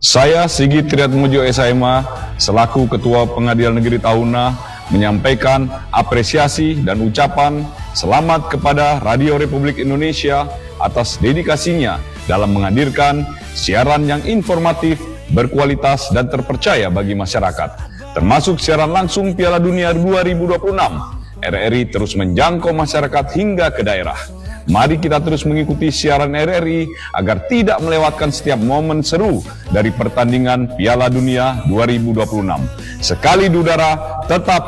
Saya Sigit Triatmojo SHMA selaku Ketua Pengadilan Negeri Tahuna menyampaikan apresiasi dan ucapan selamat kepada Radio Republik Indonesia atas dedikasinya dalam menghadirkan siaran yang informatif, berkualitas dan terpercaya bagi masyarakat, termasuk siaran langsung Piala Dunia 2026. RRI terus menjangkau masyarakat hingga ke daerah. Mari kita terus mengikuti siaran RRI agar tidak melewatkan setiap momen seru dari pertandingan Piala Dunia 2026. Sekali di udara, tetap